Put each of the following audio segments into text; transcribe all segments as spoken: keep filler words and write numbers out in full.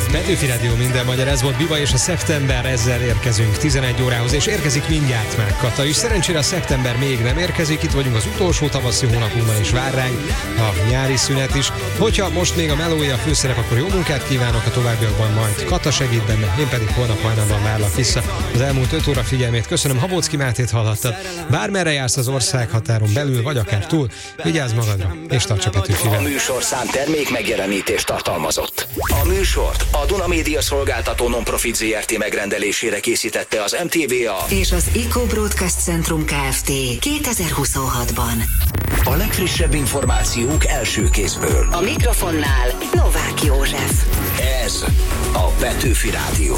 Petőfi Rádió, minden magyar, ez volt Biba és a Szeptember, ezzel érkezünk tizenegy órához, és érkezik mindjárt már Kata is. Szerencsére a szeptember még nem érkezik, itt vagyunk az utolsó tavaszi hónapunkban, és vár ránk a nyári szünet is. Hogyha most még a melója a főszerep, akkor jó munkát kívánok, a továbbiakban majd Kata segít benne, én pedig holnap hajnalban várlak vissza. Az elmúlt öt óra figyelmét köszönöm, Habóczky Mátét hallhattad. Bármerre jársz az országhatáron belül, vagy akár túl, vigyázz magadra, és tarts a Petőfivel. A műsorszám termék megjelenítést tartalmazott. A műsort a Duna Média Szolgáltató Nonprofit zé er té megrendelésére készítette az em té vé á és az Eco Broadcast Centrum Kft. kétezer-huszonhatban. A legfrissebb információk első kézből. A mikrofonnál Novák József. Ez a Petőfi Rádió.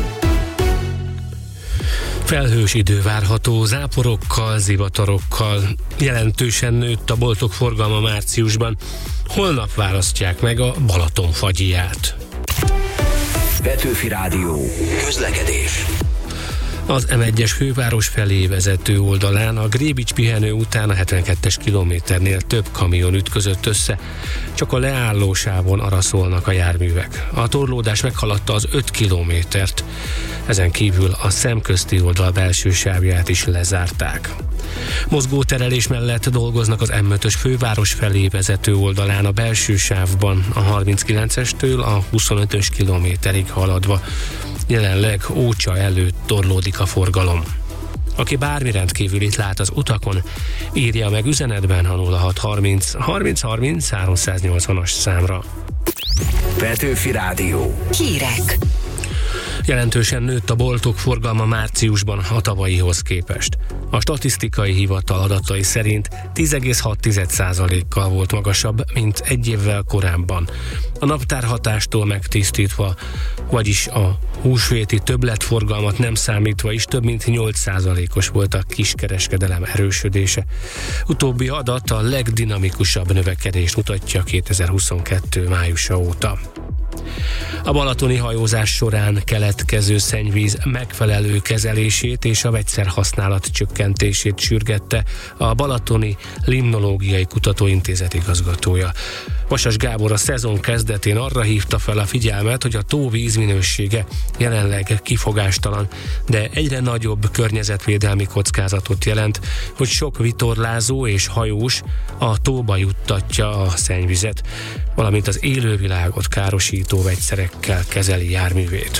Felhős idő várható, záporokkal, zivatarokkal. Jelentősen nőtt a boltok forgalma márciusban. Holnap választják meg a Balatonfagyját. Petőfi Rádió. Közlekedés. Az em egyes főváros felé vezető oldalán a Grébics pihenő után a hetvenkettes kilométernél több kamion ütközött össze, csak a leállósávon araszolnak a járművek. A torlódás meghaladta az öt kilométert, ezen kívül a szemközti oldal belső sávját is lezárták. Mozgóterelés mellett dolgoznak az em ötös főváros felé vezető oldalán a belső sávban, a harminckilencestől a huszonötös kilométerig haladva. Jelenleg Ócsa előtt torlódik a forgalom. Aki bármi rendkívülit lát az utakon, írja meg üzenetben a nulla hat harminc harminc harminc háromszáznyolcvanas számra. Petőfi Rádió. Hírek. Jelentősen nőtt a boltok forgalma márciusban a tavalyihoz képest. A statisztikai hivatal adatai szerint tíz egész hat százalékkal volt magasabb, mint egy évvel korábban. A naptárhatástól megtisztítva, vagyis a húsvéti többletforgalmat nem számítva is több mint nyolc százalékos volt a kiskereskedelem erősödése. Utóbbi adat a legdinamikusabb növekedést mutatja kétezer-huszonkettő májusa óta. A balatoni hajózás során keletkező szennyvíz megfelelő kezelését és a vegyszerhasználat csökkentését sürgette a Balatoni Limnológiai Kutatóintézet igazgatója. Vasas Gábor a szezon kezdetén arra hívta fel a figyelmet, hogy a tó vízminősége jelenleg kifogástalan, de egyre nagyobb környezetvédelmi kockázatot jelent, hogy sok vitorlázó és hajós a tóba juttatja a szennyvizet, valamint az élővilágot károsító vegyszerekkel kezeli járművét.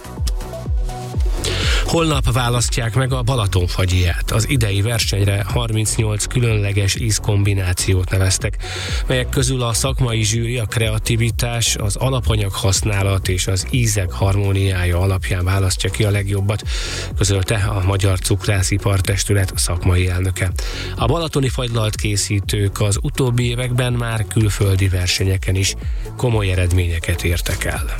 Holnap választják meg a Balatonfagyját. Az idei versenyre harmincnyolc különleges ízkombinációt neveztek, melyek közül a szakmai zsűri a kreativitás, az alapanyag használat és az ízek harmóniája alapján választja ki a legjobbat, közölte a Magyar Cukrászipar Testület szakmai elnöke. A balatoni fagylalt készítők az utóbbi években már külföldi versenyeken is komoly eredményeket értek el.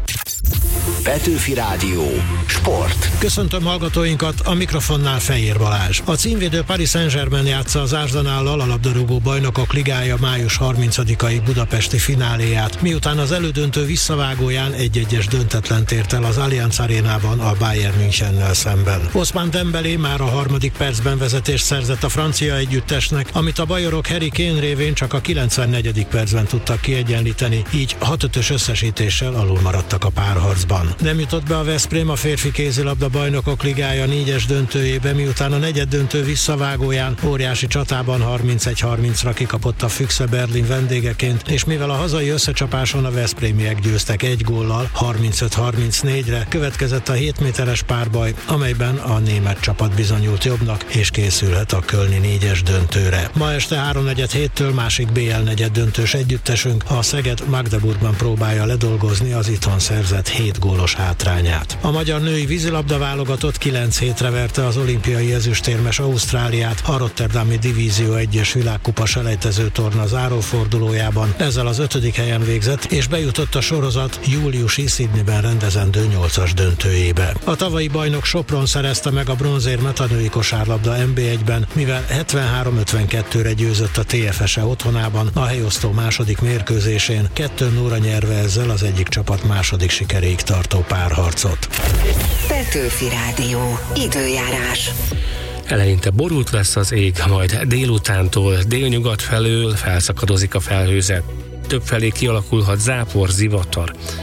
Petőfi Rádió. Sport. Köszöntöm hallgatóinkat, a mikrofonnál Fejér Balázs. A címvédő Paris Saint-Germain játsza az Arsenállal a labdarúgó bajnokok ligája május harmincadikai budapesti fináléját, miután az elődöntő visszavágóján egy-egyes döntetlent ért el az Allianz Arénában a Bayern Münchennel szemben. Ousmane Dembélé már a harmadik percben vezetést szerzett a francia együttesnek, amit a bajorok Harry Kane révén csak a kilencvennegyedik percben tudtak kiegyenlíteni, így hat ötös összesítéssel alul maradtak a párharcban. Nem jutott be a Veszprém a férfi kézilabda bajnokok ligája négyes döntőjébe, miután a negyeddöntő visszavágóján óriási csatában harmincegy harmincra kikapott a Füchse Berlin vendégeként, és mivel a hazai összecsapáson a veszprémiek győztek egy góllal, harmincöt harmincnégyre, következett a hét méteres párbaj, amelyben a német csapat bizonyult jobbnak, és készülhet a kölni négyes döntőre. Ma este háromnegyed héttől másik bé el negyeddöntős együttesünk, a Szeged Magdeburgban próbálja ledolgozni az itthon szerzett hét gólos hátrányát. A magyar női vízilabda válogatott kilenc hétre verte az olimpiai ezüstérmes Ausztráliát a Rotterdami Divízió egyes világkupa selejtező torna zárófordulójában. Ezzel az ötödik helyen végzett, és bejutott a sorozat júliusi Sydneyben rendezendő nyolcas döntőjébe. A tavalyi bajnok Sopron szerezte meg a bronzérmet a női kosárlabda en bé egyben, mivel hetvenhárom ötvenkettőre győzött a té ef es e otthonában a helyosztó második mérkőzésén, kettő nulla nyerve ezzel az egyik csapat második sikeréig tartó párharcot. Petőfi Rádió. Időjárás. Eleinte borult lesz az ég, majd délutántól délnyugat felől felszakadozik a felhőzet. Többfelé kialakulhat zápor, zivatar.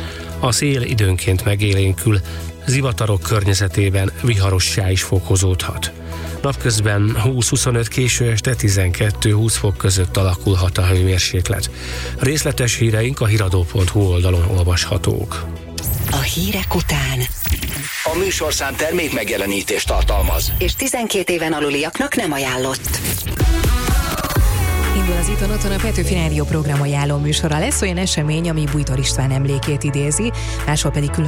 A szél időnként megélénkül, zivatarok környezetében viharossá is fokozódhat. Napközben húsz-huszonöt, késő este tizenkettő-húsz fok között alakulhat a hőmérséklet. Részletes híreink a hiradó pont hu oldalon olvashatók. A hírek után A műsorszám termék megjelenítést tartalmaz, és tizenkét éven aluliaknak nem ajánlott. Indul az Iton Otthon a Petőfi Rádió program ajánló műsora. Lesz olyan esemény, ami Bújtor István emlékét idézi, máshol pedig külön